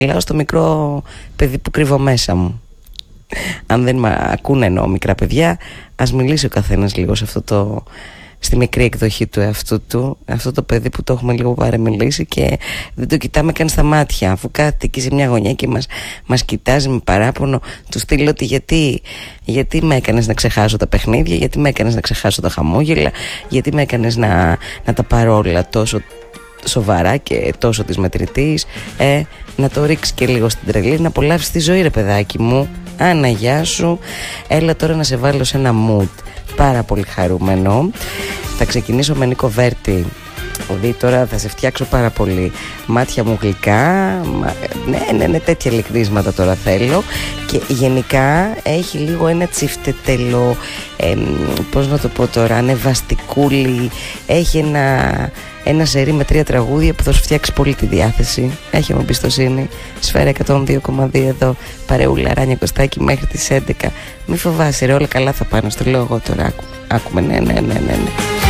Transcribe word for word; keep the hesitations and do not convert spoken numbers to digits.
Μιλάω στο μικρό παιδί που κρύβω μέσα μου. Αν δεν με ακούνε εννοώ μικρά παιδιά, ας μιλήσει ο καθένας λίγο σε αυτό το, στη μικρή εκδοχή του εαυτού του. Αυτό το παιδί που το έχουμε λίγο παρεμιλήσει και δεν το κοιτάμε καν στα μάτια. Αφού κάθεται εκεί σε μια γωνιά και μας, μας κοιτάζει με παράπονο, του στείλω ότι γιατί, γιατί με έκανες να ξεχάσω τα παιχνίδια, γιατί με έκανες να ξεχάσω τα χαμόγελα, γιατί με έκανες να, να τα πάρω όλα τόσο σοβαρά και τόσο της μετρητής. ε, Να το ρίξει και λίγο στην τρελή, να απολαύσει τη ζωή, ρε παιδάκι μου. Άνα, γεια σου. Έλα τώρα να σε βάλω σε ένα mood πάρα πολύ χαρούμενο. Θα ξεκινήσω με Νίκο Βέρτη. Δηλαδή τώρα θα σε φτιάξω πάρα πολύ. Μάτια μου γλυκά. Μα... Ναι, ναι, ναι, τέτοια λυκνίσματα τώρα θέλω. Και γενικά έχει λίγο ένα τσιφτετελό, ε, πώς να το πω τώρα, ανεβαστικούλι. Έχει ένα... Ένα σερί με τρία τραγούδια που θα σου φτιάξει πολύ τη διάθεση. Έχει μου εμπιστοσύνη. Σφαίρα εκατόν δύο κόμμα δύο εδώ. Παρεούλα Ράνια Κωστάκη μέχρι τις έντεκα. Μη φοβάσαι ρε, όλα καλά θα πάνε. Στο λέω εγώ τώρα. Άκου, άκουμε, ναι, ναι, ναι, ναι, ναι.